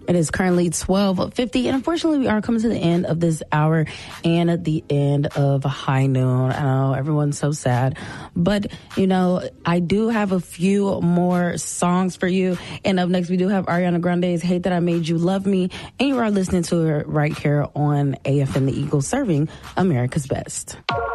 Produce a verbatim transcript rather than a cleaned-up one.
It is currently twelve fifty, and unfortunately, we are coming to the end of this hour and at the end of High Noon. I know everyone's so sad, but, you know, I do have a few more songs for you. And up next, we do have Ariana Grande's Hate That I Made You Love Me, and you are listening to her right here on A F M The Eagle, serving America's Best.